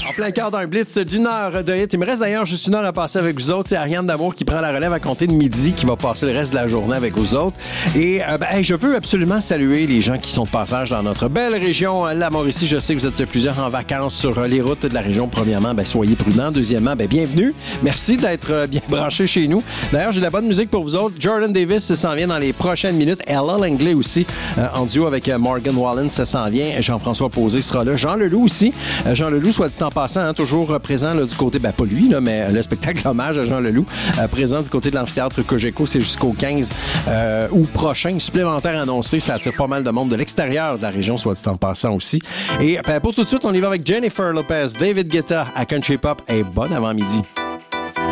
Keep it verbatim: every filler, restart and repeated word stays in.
En plein cœur d'un blitz d'une heure de hit. Il me reste d'ailleurs juste une heure à passer avec vous autres. C'est Ariane D'Amour qui prend la relève à compter de midi, qui va passer le reste de la journée avec vous autres. Et euh, ben, hey, je veux absolument saluer les gens qui sont de passage dans notre belle région, la Mauricie. Je sais que vous êtes plusieurs en vacances sur les routes de la région. Premièrement, ben, soyez prudents. Deuxièmement, ben, bienvenue. Merci d'être bien branchés chez nous. D'ailleurs, j'ai de la bonne musique pour vous autres. Jordan Davis, ça s'en vient dans les prochaines minutes. Ella Langley aussi, euh, en duo avec euh, Morgan Wallen, ça s'en vient. Jean-François Posé sera là. Jean Leloup aussi. Euh, Jean Leloup, soit dit en passant, hein, toujours euh, présent là, du côté, ben pas lui, là, mais euh, le spectacle hommage à Jean Leloup, euh, présent du côté de l'amphithéâtre Cogeco, c'est jusqu'au quinze euh, août prochain. Supplémentaire annoncé, ça attire pas mal de monde de l'extérieur de la région, soit dit en passant aussi. Et ben, pour tout de suite, on y va avec Jennifer Lopez, David Guetta à Country Pop et bon avant-midi.